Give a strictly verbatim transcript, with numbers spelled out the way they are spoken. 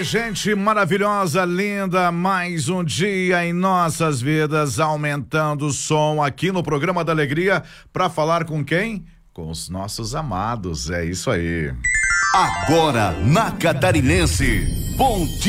Oi, gente maravilhosa, linda, mais um dia em nossas vidas, aumentando o som aqui no programa da Alegria, para falar com quem? Com os nossos amados, é isso aí. Agora na Catarinense, bom dia.